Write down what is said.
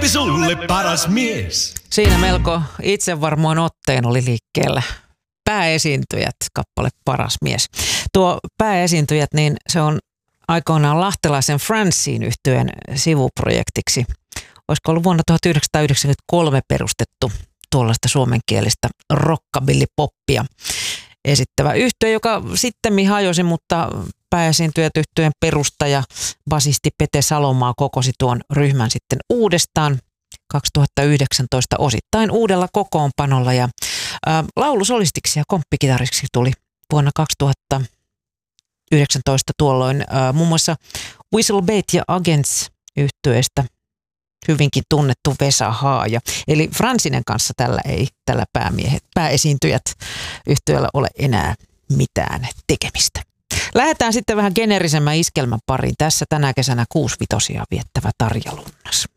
Baby sulle paras mies. Siinä melko itsevarmoin otteen oli liikkeellä Pääesiintyjät, kappale Paras mies. Tuo Pääesiintyjät, niin se on aikoinaan lahtelaisen Francine -yhtyeen sivuprojektiksi. Olisiko ollut vuonna 1993 perustettu tuollaista suomenkielistä rockabilly-poppia esittävä yhtye, joka sittemmin hajosi, mutta Pääesiintyjät -yhtyeen perustaja, basisti Pete Salomaa kokosi tuon ryhmän sitten uudestaan 2019 osittain uudella kokoonpanolla ja laulusolistiksi ja komppikitariksi tuli vuonna 2019 tuolloin muun muassa Whistlebait ja Agents -yhtyeestä hyvinkin tunnettu Vesa Haaja. Eli Francinen kanssa tällä Pääesiintyjät -yhtyeellä ole enää mitään tekemistä. Lähdetään sitten vähän geneerisemmän iskelmän pariin. Tässä tänä kesänä 6-vitosia viettävä Tarja Lunnas.